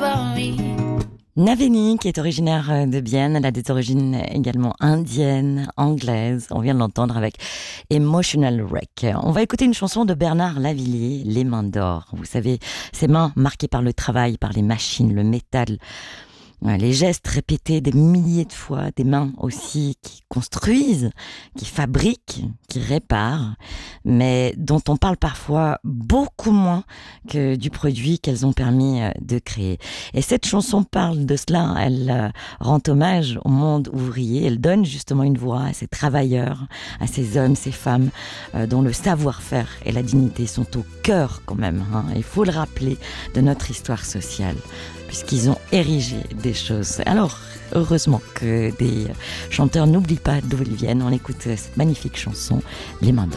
about me. Naveni, qui est originaire de Bienne, elle a des origines également indiennes, anglaises. On vient de l'entendre avec Emotional Wreck. On va écouter une chanson de Bernard Lavilliers, Les mains d'or. Vous savez, ces mains marquées par le travail, par les machines, le métal, les gestes répétés des milliers de fois, des mains aussi qui construisent, qui fabriquent, qui réparent, mais dont on parle parfois beaucoup moins que du produit qu'elles ont permis de créer. Et cette chanson parle de cela, elle rend hommage au monde ouvrier, elle donne justement une voix à ces travailleurs, à ces hommes, ces femmes dont le savoir-faire et la dignité sont au cœur quand même, hein. Il faut le rappeler de notre histoire sociale, puisqu'ils ont érigé des choses. Alors, heureusement que des chanteurs n'oublient pas d'où ils viennent. On écoute cette magnifique chanson, Les mains d'or.